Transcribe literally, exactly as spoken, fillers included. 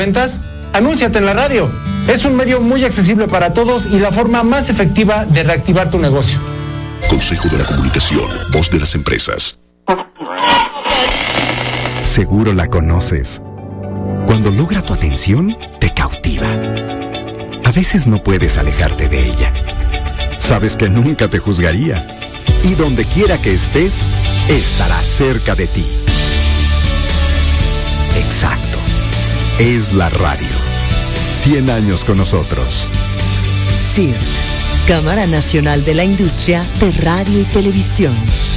ventas? Anúnciate en la radio. Es un medio muy accesible para todos y la forma más efectiva de reactivar tu negocio. Consejo de la Comunicación, voz de las empresas. Seguro la conoces. Cuando logra tu atención, te cautiva. A veces no puedes alejarte de ella. Sabes que nunca te juzgaría. Y donde quiera que estés, estará cerca de ti. Exacto. Es la radio. Cien años con nosotros. C I R T, Cámara Nacional de la Industria de Radio y Televisión.